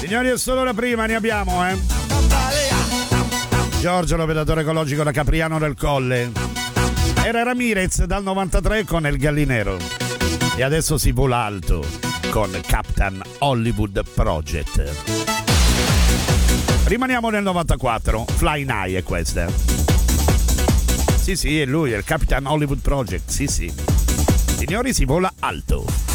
Signori, è solo la prima, ne abbiamo, Giorgio, l'operatore ecologico da Capriano del Colle. Era Ramirez dal 93 con El Gallinero. E adesso si vola alto con Captain Hollywood Project. Rimaniamo nel 94. Flying High è questa. Sì, è lui, è il Captain Hollywood Project. Sì. Signori, si vola alto.